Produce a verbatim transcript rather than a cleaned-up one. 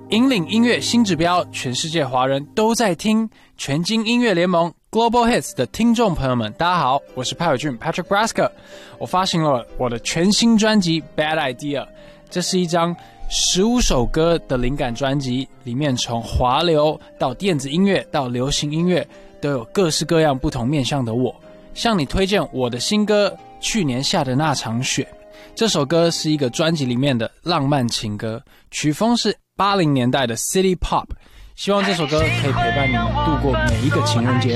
引领音乐新指标，全世界华人都在听。全金音乐联盟 Global Hits 的听众朋友们，大家好，我是派伟俊 Patrick Braska。我发行了我的全新专辑 Bad Idea， 这是一张十五首歌的灵感专辑，里面从华流到电子音乐到流行音乐，都有各式各样不同面向的我。向你推荐我的新歌《去年下的那场雪》。这首歌是一个专辑里面的浪漫情歌，曲风是八零年代的 City Pop， 希望这首歌可以陪伴你们度过每一个情人节。